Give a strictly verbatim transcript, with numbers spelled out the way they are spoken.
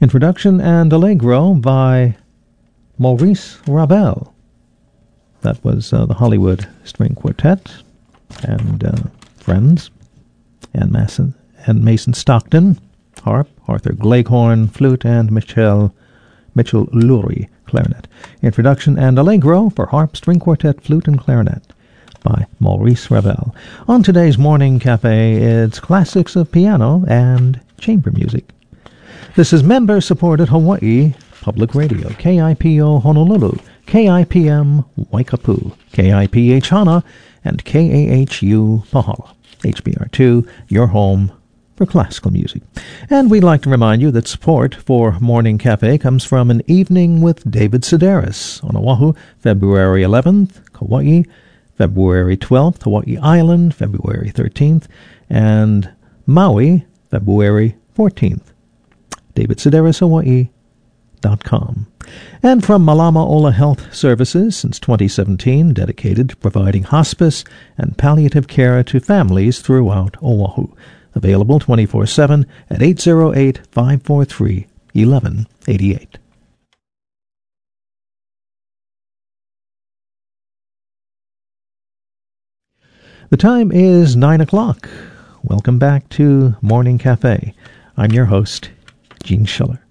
Introduction and Allegro by Maurice Ravel. That was uh, the Hollywood String Quartet and uh, Friends, and Mason, and Mason Stockton, harp, Arthur Gleghorn, flute, and Michel, Mitchell Lurie, clarinet. Introduction and Allegro for harp, string quartet, flute, and clarinet by Maurice Ravel. On today's Morning Cafe, it's classics of piano and chamber music. This is member-supported Hawaii Public Radio, K I P O Honolulu, K I P M Waikapu, K I P H Hana, and K A H U Pahala. H B R two, your home for classical music. And we'd like to remind you that support for Morning Cafe comes from An Evening with David Sedaris on Oahu, February eleventh, Kauai, February twelfth, Hawaii Island, February thirteenth, and Maui, February fourteenth. David Sedaris Hawaii dot com. And from Malama Ola Health Services, since twenty seventeen, dedicated to providing hospice and palliative care to families throughout Oahu. Available twenty-four seven at eight zero eight, five four three, one one eight eight. The time is nine o'clock. Welcome back to Morning Cafe. I'm your host, Gene Schiller.